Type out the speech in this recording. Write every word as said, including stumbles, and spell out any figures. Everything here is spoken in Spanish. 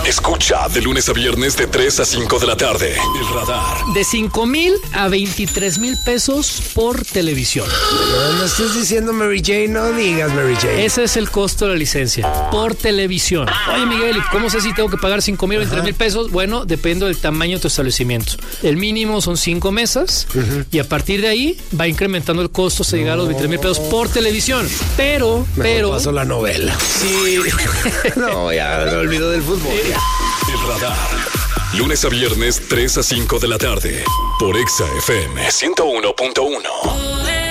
Escucha de lunes a viernes de tres a cinco de la tarde. El Radar. De cinco mil a veintitrés mil pesos por televisión. No, no estés diciendo Mary Jane, no digas Mary Jane. Ese es el costo de la licencia, por televisión. Oye, Miguel, ¿y cómo sé si tengo que pagar cinco mil o veintitrés mil pesos? Bueno, depende del tamaño de tu establecimiento. El mínimo son cinco mesas uh-huh. y a partir de ahí va incrementando el costo hasta llegar a los veintitrés mil pesos por televisión. Pero, Me pero... pasó la novela. Sí. No, ya me olvido del fútbol. El Radar. Lunes a viernes, tres a cinco de la tarde. Por Exa F M ciento uno punto uno.